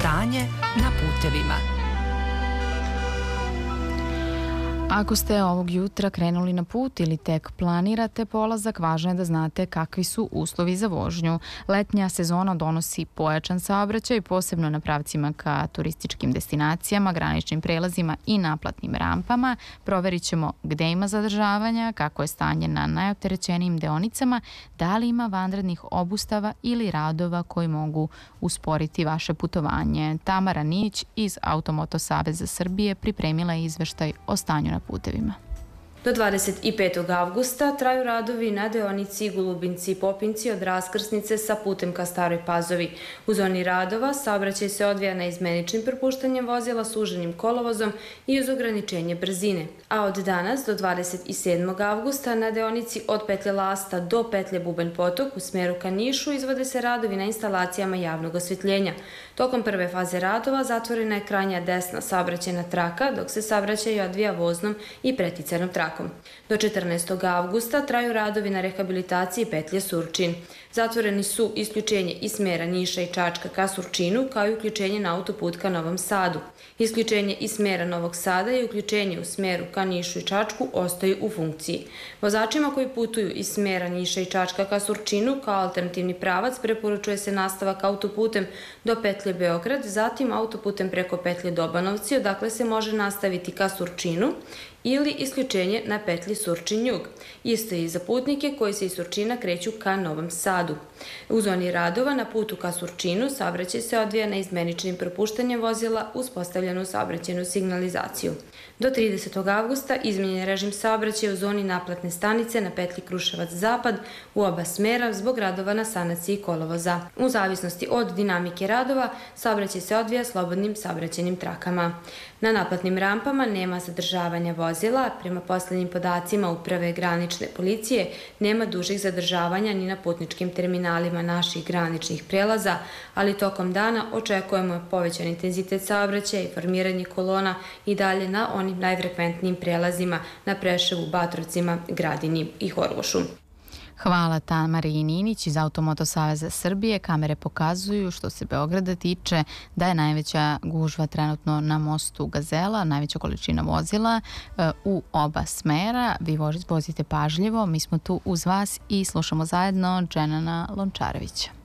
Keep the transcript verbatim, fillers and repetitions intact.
Stanje na putevima. Ako ste ovog jutra krenuli na put ili tek planirate polazak, važno je da znate kakvi su uslovi za vožnju. Letnja sezona donosi pojačan saobraćaj, posebno na pravcima ka turističkim destinacijama, graničnim prelazima i naplatnim rampama. Proverit ćemo gde ima zadržavanja, kako je stanje na najopterećenijim deonicama, da li ima vanrednih obustava ili radova koji mogu usporiti vaše putovanje. Tamara Nić iz Automoto Saveza Srbije pripremila je izveštaj o stanju na putevima. Do dvadeset petog avgusta traju radovi na deonici Golubinci-Popinci od raskrsnice sa putem ka Staroj Pazovi. U zoni radova saobraćaj se odvija neizmeničnim propuštanjem vozila suženim kolovozom i uz ograničenje brzine. A od danas do dvadeset sedmog avgusta na deonici od petlje Lasta do petlje Bubanj Potok u smeru ka Nišu izvode se radovi na instalacijama javnog osvetljenja. Tokom prve faze radova zatvorena je krajnja desna saobraćajna traka, dok se saobraćaj odvija voznom i preticanom trakom. Do četrnaestog avgusta traju radovi na rehabilitaciji petlje Surčin. Zatvoreni su isključenje iz smera Niša i Čačka ka Surčinu, kao i uključenje na autoput ka Novom Sadu. Isključenje iz smera Novog Sada i uključenje u smeru ka Nišu i Čačku ostaju u funkciji. Vozačima koji putuju iz smera Niša i Čačka ka Surčinu kao alternativni pravac preporučuje se nastavak autoputem do petlje Beograd, zatim autoputem preko petlje Dobanovci, odakle se može nastaviti ka Surčinu, ili isključenje na petlji Surčin-Jug. Isto je i za putnike koji se iz Surčina kreću ka Novom Sadu. U zoni radova na putu ka Surčinu saobraćaj se odvija na izmeničnim propuštanjem vozila uz postavljenu saobraćajnu signalizaciju. Do tridesetog avgusta izmenjen je režim saobraćaja u zoni naplatne stanice na petlji Kruševac-Zapad u oba smera zbog radova na sanaciji kolovoza. U zavisnosti od dinamike radova, saobraćaj se odvija slobodnim saobraćajnim trakama. Na naplatnim rampama nema zadržavanja vozila. Prema poslednjim podacima Uprave granične policije nema dužih zadržavanja ni na putničkim terminalima naših graničnih prelaza, ali tokom dana očekujemo povećan intenzitet saobraćaja i formiranje kolona i dalje na onim najfrekventnijim prelazima na Preševu, Batrovcima, Gradini i Horgošu. Hvala Tamari Ninić iz Automoto Saveza Srbije. Kamere pokazuju, što se Beograda tiče, da je najveća gužva trenutno na mostu Gazela, najveća količina vozila u oba smera. Vi vozite pažljivo, mi smo tu uz vas i slušamo zajedno Dženana Lončarevića.